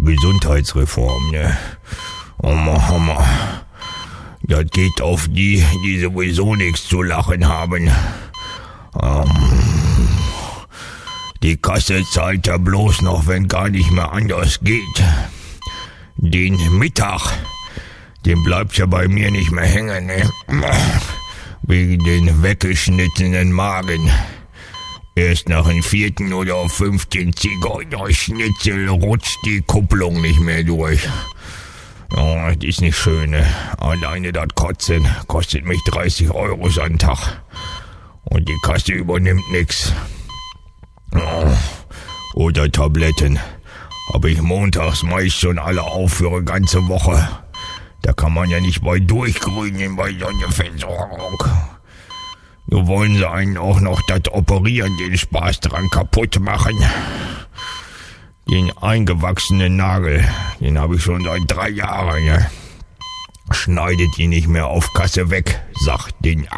Gesundheitsreform, ne? Hammer. Das geht auf die sowieso nichts zu lachen haben. Die Kasse zahlt ja bloß noch, wenn gar nicht mehr anders geht. Den Mittag, den bleibt ja bei mir nicht mehr hängen, ne? Wegen den weggeschnittenen Magen. Erst nach dem 4. oder 5. Zigeunerschnitzel rutscht die Kupplung nicht mehr durch. Oh, das ist nicht schön, ne? Alleine das Kotzen kostet mich 30 € am Tag. Und die Kasse übernimmt nix. Oh. Oder Tabletten. Habe ich montags meist schon alle auf für eine ganze Woche. Da kann man ja nicht bei durchgrünen bei so einer Versorgung. Nur wollen sie einen auch noch das Operieren, den Spaß dran kaputt machen. Den eingewachsenen Nagel, den habe ich schon seit 3 Jahren, ja. Schneidet ihn nicht mehr auf Kasse weg, sagt den.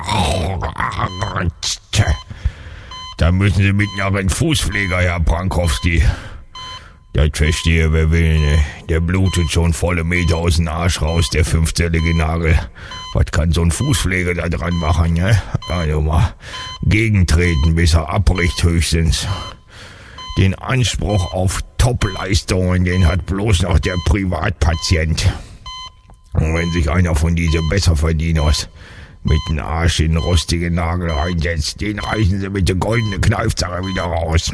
Da müssen sie mit nach einem Fußpfleger, Herr Brankowski. Das verstehe wer will, ne? Der blutet schon volle Meter aus dem Arsch raus, der 5-zellige Nagel. Was kann so ein Fußpfleger da dran machen, ne? Also mal gegentreten, bis er abbricht höchstens. Den Anspruch auf Top-Leistungen, den hat bloß noch der Privatpatient. Und wenn sich einer von diesen Besserverdieners mit dem Arsch in den rostigen Nagel reinsetzt, den reißen sie mit der goldenen Kneifzange wieder raus.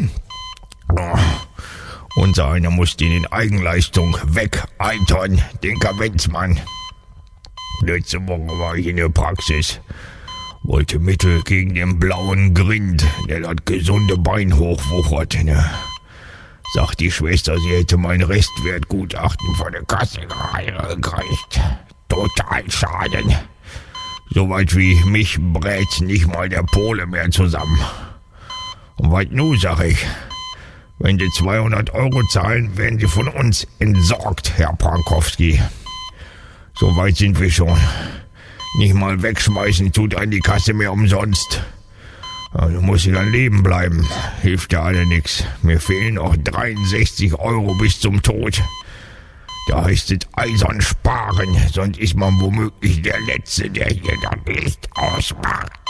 Unser einer muss den in Eigenleistung wegeitern, den Kavenzmann. Letzte Woche war ich in der Praxis. Wollte Mittel gegen den blauen Grind, der das gesunde Bein hochwuchert, ne? Sagt die Schwester, sie hätte mein Restwertgutachten von der Kasse gekriegt. Total Schaden. Soweit wie mich brät nicht mal der Pole mehr zusammen. Und was nu, sag ich. Wenn Sie 200 € zahlen, werden Sie von uns entsorgt, Herr Brankowski. So weit sind wir schon. Nicht mal wegschmeißen tut an die Kasse mehr umsonst. Also muss ich dann leben bleiben. Hilft ja alle nix. Mir fehlen noch 63 € bis zum Tod. Da heißt es eisern sparen, sonst ist man womöglich der Letzte, der hier das Licht ausmacht.